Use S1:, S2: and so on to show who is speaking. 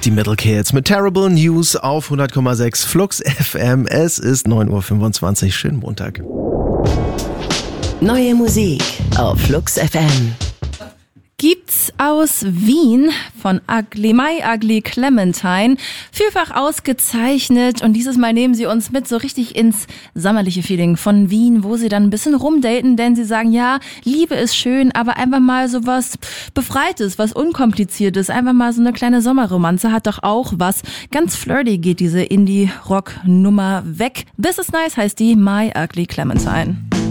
S1: Die Metal Kids mit Terrible News auf 100,6 Flux FM. Es ist 9.25 Uhr. Schönen Montag.
S2: Neue Musik auf Flux FM.
S3: Gibt's aus Wien von My Ugly Clementine. Vielfach ausgezeichnet und dieses Mal nehmen sie uns mit so richtig ins sommerliche Feeling von Wien, wo sie dann ein bisschen rumdaten, denn sie sagen, ja, Liebe ist schön, aber einfach mal so was Befreites, was Unkompliziertes, einfach mal so eine kleine Sommerromanze hat doch auch was. Ganz flirty geht diese Indie-Rock-Nummer weg. This is Nice heißt die My Ugly Clementine.